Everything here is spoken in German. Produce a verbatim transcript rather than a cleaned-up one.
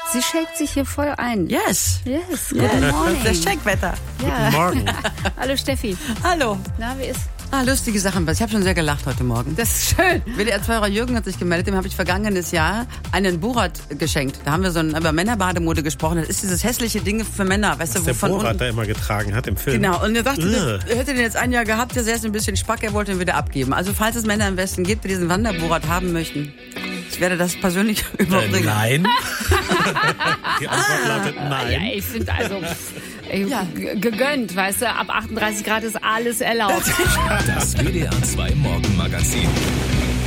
Sie shakt sich hier voll ein. Yes. Yes, yes. Good morning. Das Shake-Wetter. Ja. Guten Morgen. Hallo Steffi. Hallo. Na, wie ist? Ah, lustige Sachen. Ich habe schon sehr gelacht heute Morgen. Das ist schön. W D R-Zweier Jürgen hat sich gemeldet, dem habe ich vergangenes Jahr einen Borat geschenkt. Da haben wir so ein, über Männerbademode gesprochen. Das ist dieses hässliche Ding für Männer, weißt Was du, der wovon Borat unten... da immer getragen hat im Film. Genau, und er sagte, Ugh. er hätte den jetzt ein Jahr gehabt, der ist ein bisschen spack, er wollte ihn wieder abgeben. Also falls es Männer im Westen gibt, die diesen Wanderborat haben möchten, ich werde das persönlich Äh, überbringen. nein. Die Antwort lautet Ja, nein. ich finde also pff, ey, Ja. g- gegönnt, weißt du, ab achtunddreißig Grad ist alles erlaubt. Das W D R zwei Morgenmagazin.